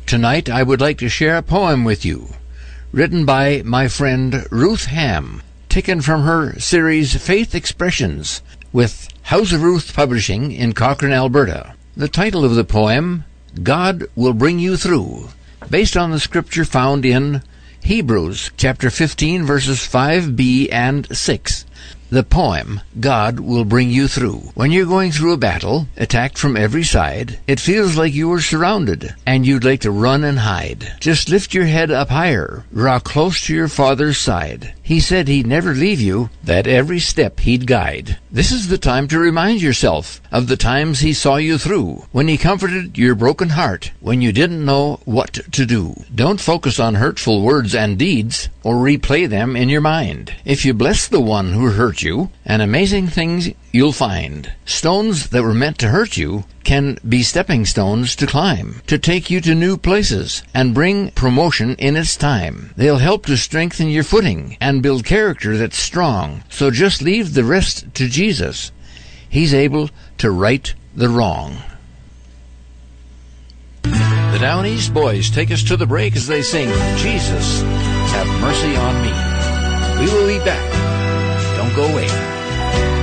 Tonight I would like to share a poem with you, written by my friend Ruth Ham, taken from her series Faith Expressions with House of Ruth Publishing in Cochrane, Alberta. The title of the poem, God Will Bring You Through, based on the scripture found in Hebrews chapter 15 verses 5b and 6. The poem, God Will Bring You Through. When you're going through a battle, attacked from every side, it feels like you are surrounded, and you'd like to run and hide. Just lift your head up higher, draw close to your Father's side. He said He'd never leave you, that every step He'd guide. This is the time to remind yourself of the times He saw you through, when He comforted your broken heart, when you didn't know what to do. Don't focus on hurtful words and deeds, or replay them in your mind. If you bless the one who hurt you, and amazing things you'll find. Stones that were meant to hurt you can be stepping stones to climb, to take you to new places, and bring promotion in its time. They'll help to strengthen your footing, and build character that's strong. So just leave the rest to Jesus. He's able to right the wrong. The Down East Boys take us to the break as they sing, Jesus, Have Mercy on Me. We will be back. Don't go away.